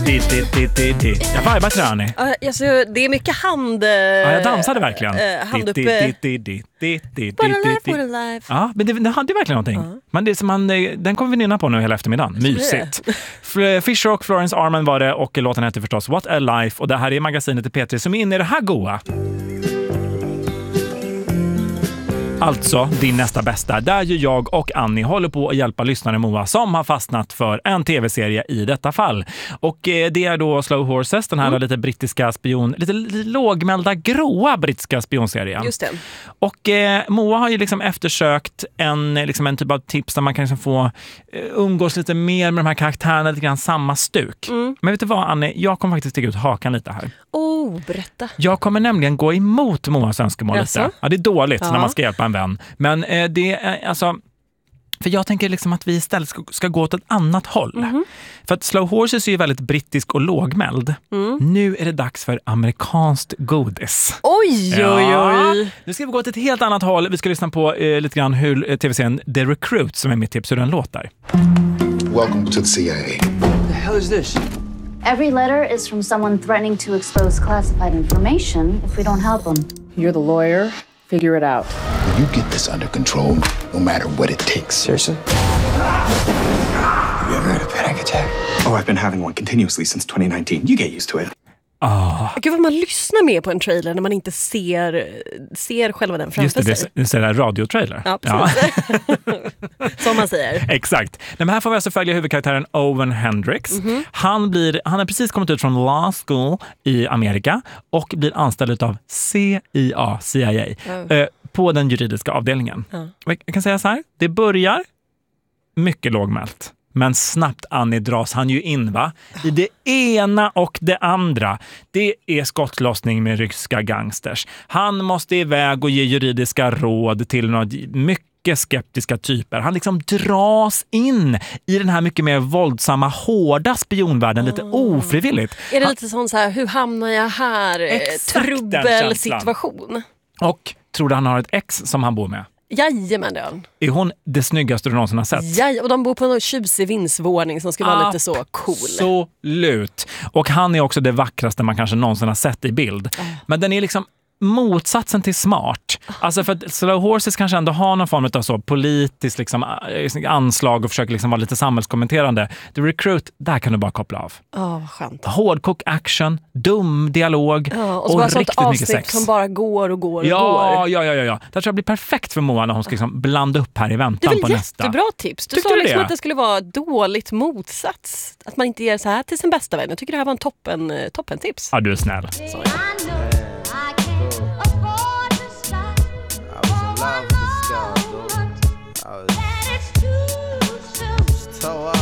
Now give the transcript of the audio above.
Jag vibar till det, Annie. Alltså, det är mycket hand... jag dansade verkligen. Hand upp... What a life. Ja, men det hade verkligen någonting. Men det är som den kommer vi nynna på nu hela eftermiddagen. Mysigt. Fisher och Florence Arman var det, och låten heter förstås What a Life. Och det här är magasinet i P3 som är inne i det här goa. Alltså din nästa bästa, där ju jag och Annie håller på att hjälpa lyssnaren Moa som har fastnat för en tv-serie i detta fall. Och det är då Slow Horses, den här lite brittiska lite lågmälda gråa brittiska spionserien. Just det. Och Moa har ju liksom eftersökt en typ av tips där man kan liksom få umgås lite mer med de här karaktärerna, lite grann samma stuk. Men vet du vad, Annie, jag kommer faktiskt sticka ut hakan lite här. Berätta. Jag kommer nämligen gå emot Moas önskemål lite. Ja, det är dåligt när man ska hjälpa en vän. Men det är alltså... För jag tänker liksom att vi istället ska gå åt ett annat håll. För att Slow Horses är ju väldigt brittisk och lågmäld. Nu är det dags för amerikanskt godis. Oj. Nu ska vi gå åt ett helt annat håll. Vi ska lyssna på lite grann hur tv-serien The Recruit, som är mitt tips, hur den låter. Welcome to the CIA. What the hell is this? Every letter is from someone threatening to expose classified information if we don't help them. You're the lawyer. Figure it out. You get this under control, no matter what it takes. Seriously? Have you ever had a panic attack? Oh, I've been having one continuously since 2019. You get used to it. Gud, vad man lyssnar med på en trailer när man inte ser själva den framför sig. Just det där radiotrailer. Ja, precis. Som man säger. Exakt. Men här får vi alltså följa huvudkaraktären Owen Hendricks. Han har precis kommit ut från law school i Amerika och blir anställd av CIA på den juridiska avdelningen. Jag kan säga så här, det börjar mycket lågmält. Men snabbt, Annie, dras han ju in i det ena och det andra. Det är skottlossning med ryska gangsters. Han måste iväg och ge juridiska råd till några mycket skeptiska typer. Han liksom dras in i den här mycket mer våldsamma, hårda spionvärlden lite ofrivilligt. Är det lite sån så här, hur hamnar jag här? Trubbelsituation. Och tror du han har ett ex som han bor med? Jajamän, är hon det snyggaste du någonsin har sett? Och de bor på en tjusig vindsvåning som ska vara lite så cool. Absolut. Och han är också det vackraste man kanske någonsin har sett i bild. Men den är liksom motsatsen till smart. Alltså för att Slow Horses kanske ändå har någon form av så politiskt liksom anslag och försöker liksom vara lite samhällskommenterande. The Recruit, där kan du bara koppla av. Vad skönt. Hårdkock action, dum dialog och riktigt mycket sex. Som bara går och går och går. Ja. Det tror jag blir perfekt för Moa när hon ska liksom blanda upp här i väntan på nästa. Det är jättebra tips. Du sa liksom att det skulle vara dåligt motsats. Att man inte ger så här till sin bästa vän. Jag tycker det här var en toppen tips. Ja, du är snäll. Sorry. So